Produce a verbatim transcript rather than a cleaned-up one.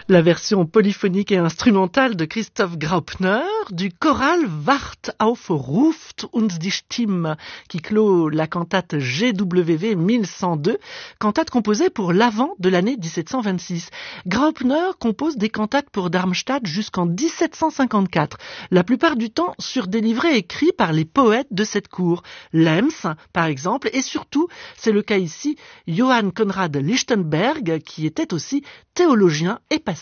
La version polyphonique et instrumentale de Christoph Graupner du choral Wart auf ruft uns die Stimme qui clôt la cantate G W V mille cent deux, cantate composée pour l'Avent de l'année dix-sept cent vingt-six. Graupner compose des cantates pour Darmstadt jusqu'en dix-sept cent cinquante-quatre, la plupart du temps sur des livrets écrits par les poètes de cette cour. Lems, par exemple, et surtout, c'est le cas ici, Johann Conrad Lichtenberg, qui était aussi théologien et pasteur.